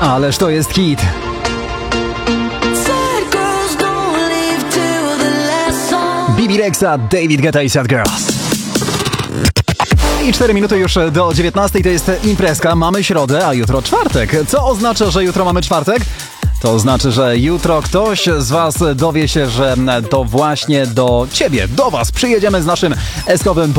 Ależ to jest hit. Bibi Rexha, David Guetta i Sad Girls. I 4 minuty już do 19. To jest imprezka. Mamy środę, a jutro czwartek. Co oznacza, że jutro mamy czwartek? To znaczy, że jutro ktoś z was dowie się, że to właśnie do ciebie, do was przyjedziemy z naszym eskowym